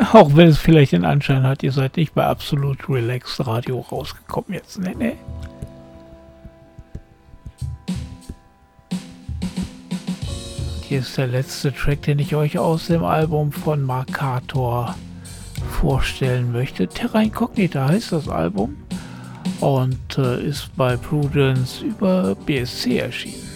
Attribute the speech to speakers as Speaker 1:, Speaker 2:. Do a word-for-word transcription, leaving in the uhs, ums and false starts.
Speaker 1: Auch wenn es vielleicht den Anschein hat, ihr seid nicht bei Absolut Relaxed Radio rausgekommen jetzt. Ne, ne. Hier ist der letzte Track, den ich euch aus dem Album von Markator vorstellen möchte. Terra Incognita heißt das Album und äh, ist bei Prudence über B S C erschienen.